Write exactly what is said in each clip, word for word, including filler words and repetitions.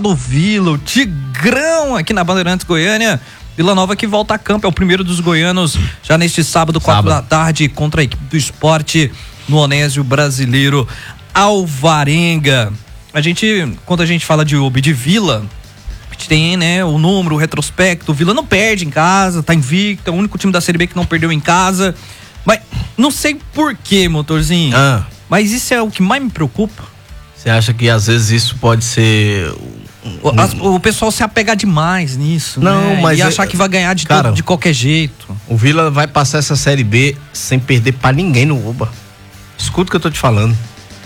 do Vila, o Tigrão aqui na Bandeirantes Goiânia. Vila Nova que volta a campo, é o primeiro dos goianos já neste sábado, quatro da tarde, contra a equipe do Sport no Onésio Brasileiro Alvarenga. A gente, quando a gente fala de U B de Vila, a gente tem, né, o número, o retrospecto. O Vila não perde em casa, tá invicto, é o único time da Série B que não perdeu em casa. Mas não sei por quê, motorzinho, ah. mas isso é o que mais me preocupa. Você acha que às vezes isso pode ser... O, as, o pessoal se apegar demais nisso, não, né? mas e é, achar que vai ganhar de, cara, todo, de qualquer jeito. O Vila vai passar essa Série B sem perder pra ninguém no Oba. Escuta o que eu tô te falando.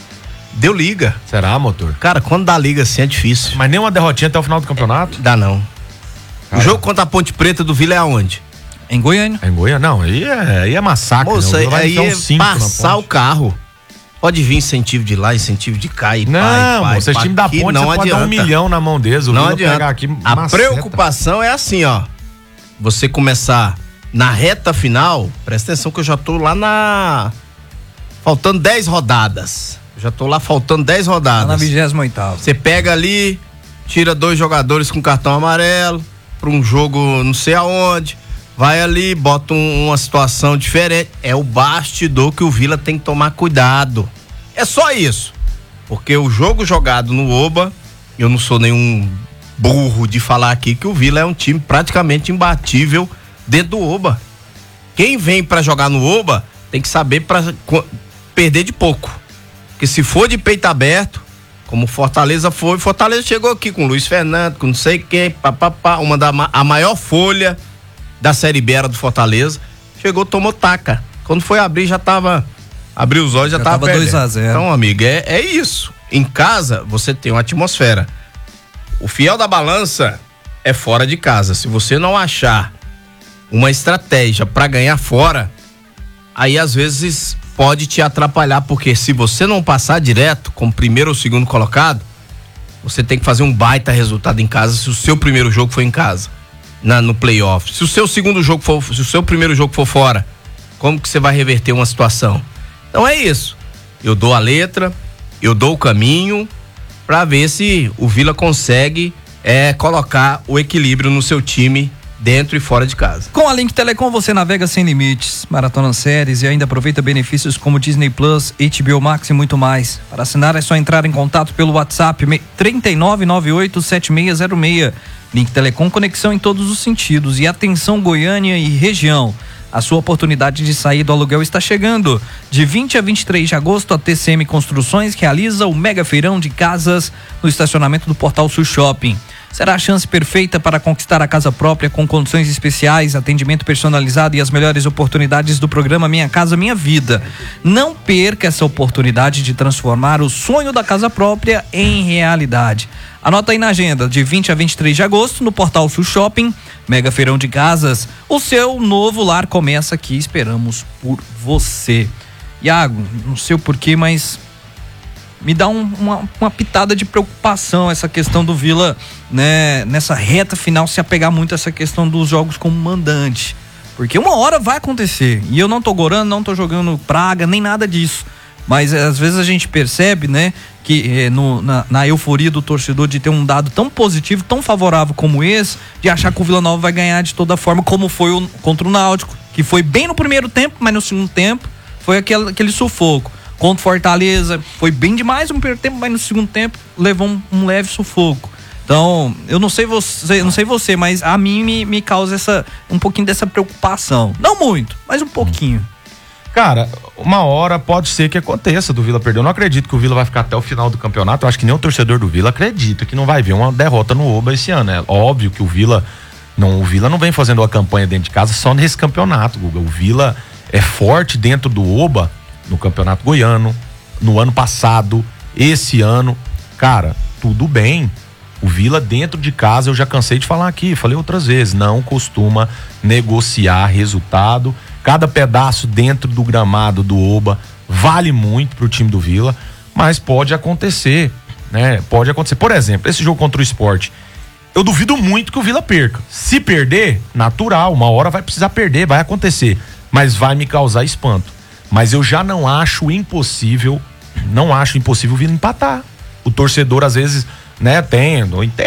Deu liga. Será, motor? Cara, quando dá liga assim é difícil. Mas nem uma derrotinha até o final do campeonato? É, dá não. Cara. O jogo contra a Ponte Preta do Vila é aonde? Em Goiânia. É em Goiânia? Não, aí é, aí é massacre. Moça, né? aí é um passar o carro. Pode vir incentivo de lá, incentivo de cá e não, pai, pai, vocês time da Ponte, não você pode adianta. dar um milhão na mão deles. O não Vila adianta. Pegar aqui, a maceta. Preocupação é assim, ó. Você começar na reta final, presta atenção que eu já tô lá na... Faltando dez rodadas. Eu já tô lá faltando dez rodadas. Tá na vigésima oitava. Você pega ali, tira dois jogadores com cartão amarelo pra um jogo não sei aonde, vai ali, bota um, uma situação diferente. É o bastidor que o Vila tem que tomar cuidado. É só isso. Porque o jogo jogado no Oba, eu não sou nenhum burro de falar aqui que o Vila é um time praticamente imbatível dentro do Oba. Quem vem pra jogar no Oba tem que saber pra perder de pouco. Porque se for de peito aberto, como Fortaleza foi, Fortaleza chegou aqui com Luiz Fernando, com não sei quem, papapá, uma da a maior folha da Série B era do Fortaleza, chegou, tomou taca. Quando foi abrir, já tava, abriu os olhos, já, já tava, tava dois a zero. Então, amigo, é, é isso. Em casa, você tem uma atmosfera. O fiel da balança é fora de casa. Se você não achar uma estratégia pra ganhar fora, aí às vezes pode te atrapalhar, porque se você não passar direto como primeiro ou segundo colocado, você tem que fazer um baita resultado em casa se o seu primeiro jogo for em casa. Na, no playoff. Se o seu segundo jogo for, se o seu primeiro jogo for fora, como que você vai reverter uma situação? Então é isso. Eu dou a letra, eu dou o caminho para ver se o Vila consegue é, colocar o equilíbrio no seu time dentro e fora de casa. Com a Link Telecom você navega sem limites, maratona séries e ainda aproveita benefícios como Disney Plus, H B O Max e muito mais. Para assinar é só entrar em contato pelo WhatsApp três nove nove oito sete seis zero seis. Link Telecom, conexão em todos os sentidos. E atenção Goiânia e região, a sua oportunidade de sair do aluguel está chegando. De vinte a vinte e três de agosto, a T C M Construções realiza o mega feirão de casas no estacionamento do Portal Sul Shopping. Será a chance perfeita para conquistar a casa própria com condições especiais, atendimento personalizado e as melhores oportunidades do programa Minha Casa Minha Vida. Não perca essa oportunidade de transformar o sonho da casa própria em realidade. Anota aí na agenda, de vinte a vinte e três de agosto, no Portal Sul Shopping, mega feirão de casas. O seu novo lar começa aqui, esperamos por você. Iago, não sei o porquê, mas me dá um, uma, uma pitada de preocupação essa questão do Vila, né, nessa reta final, se apegar muito a essa questão dos jogos como mandante. Porque uma hora vai acontecer. E eu não tô gorando, não tô jogando praga, nem nada disso. Mas às vezes a gente percebe, né, que eh, no, na, na euforia do torcedor de ter um dado tão positivo, tão favorável como esse, de achar que o Vila Nova vai ganhar de toda forma, como foi o, contra o Náutico, que foi bem no primeiro tempo, mas no segundo tempo foi aquele, aquele sufoco. Contra o Fortaleza, foi bem demais no primeiro tempo, mas no segundo tempo levou um, um leve sufoco. Então, eu não sei você, não sei você, mas a mim me, me causa essa, um pouquinho dessa preocupação. Não muito, mas um pouquinho. Cara, uma hora pode ser que aconteça do Vila perder. Eu não acredito que o Vila vai ficar até o final do campeonato. Eu acho que nem o torcedor do Vila acredita que não vai ver uma derrota no Oba esse ano. É óbvio que o Vila não, o Vila não vem fazendo uma campanha dentro de casa só nesse campeonato, Guga. O Vila é forte dentro do Oba no Campeonato Goiano, no ano passado, esse ano. Cara, tudo bem. O Vila dentro de casa, eu já cansei de falar aqui, falei outras vezes, não costuma negociar resultado. Cada pedaço dentro do gramado do Oba vale muito pro time do Vila, mas pode acontecer, né? Pode acontecer. Por exemplo, esse jogo contra o Sport, eu duvido muito que o Vila perca. Se perder, natural, uma hora vai precisar perder, vai acontecer, mas vai me causar espanto. Mas eu já não acho impossível, não acho impossível o Vila empatar. O torcedor às vezes, né, tem,